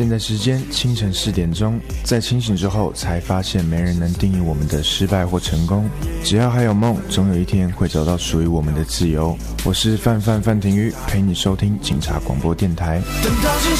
现在时间清晨4点钟，在清醒之后才发现没人能定义我们的失败或成功，只要还有梦，总有一天会找到属于我们的自由。我是范廷瑜，陪你收听警察广播电台。 等到星